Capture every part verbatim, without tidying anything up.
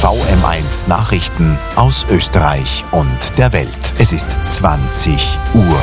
V M eins Nachrichten aus Österreich und der Welt. Es ist zwanzig Uhr.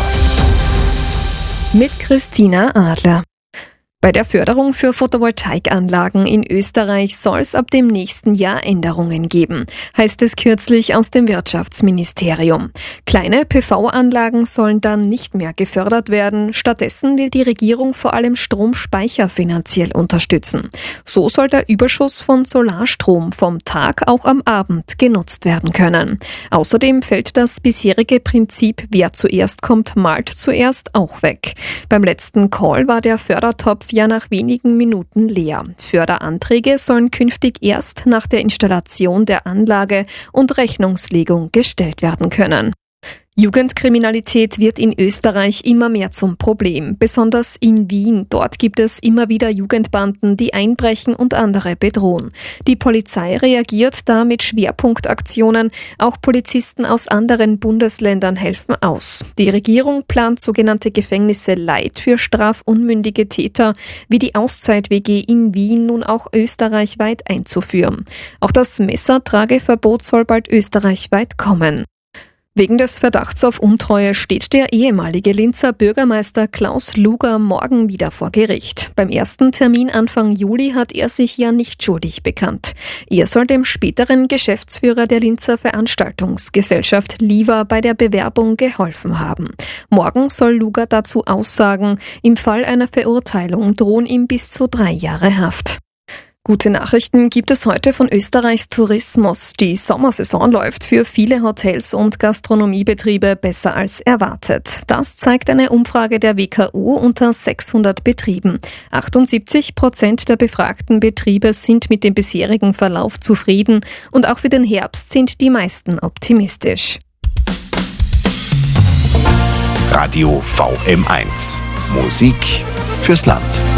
Mit Christina Adler. Bei der Förderung für Photovoltaikanlagen in Österreich soll es ab dem nächsten Jahr Änderungen geben, heißt es kürzlich aus dem Wirtschaftsministerium. Kleine P V-Anlagen sollen dann nicht mehr gefördert werden. Stattdessen will die Regierung vor allem Stromspeicher finanziell unterstützen. So soll der Überschuss von Solarstrom vom Tag auch am Abend genutzt werden können. Außerdem fällt das bisherige Prinzip, wer zuerst kommt, malt zuerst, auch weg. Beim letzten Call war der Fördertopf ja nach wenigen Minuten leer. Förderanträge sollen künftig erst nach der Installation der Anlage und Rechnungslegung gestellt werden können. Jugendkriminalität wird in Österreich immer mehr zum Problem, besonders in Wien. Dort gibt es immer wieder Jugendbanden, die einbrechen und andere bedrohen. Die Polizei reagiert da mit Schwerpunktaktionen. Auch Polizisten aus anderen Bundesländern helfen aus. Die Regierung plant sogenannte Gefängnisse Light für strafunmündige Täter, wie die Auszeit-W G in Wien nun auch österreichweit einzuführen. Auch das Messertrageverbot soll bald österreichweit kommen. Wegen des Verdachts auf Untreue steht der ehemalige Linzer Bürgermeister Klaus Luger morgen wieder vor Gericht. Beim ersten Termin Anfang Juli hat er sich ja nicht schuldig bekannt. Er soll dem späteren Geschäftsführer der Linzer Veranstaltungsgesellschaft Liva bei der Bewerbung geholfen haben. Morgen soll Luger dazu aussagen. Im Fall einer Verurteilung drohen ihm bis zu drei Jahre Haft. Gute Nachrichten gibt es heute von Österreichs Tourismus. Die Sommersaison läuft für viele Hotels und Gastronomiebetriebe besser als erwartet. Das zeigt eine Umfrage der W K U unter sechshundert Betrieben. achtundsiebzig Prozent der befragten Betriebe sind mit dem bisherigen Verlauf zufrieden und auch für den Herbst sind die meisten optimistisch. Radio V M eins. Musik fürs Land.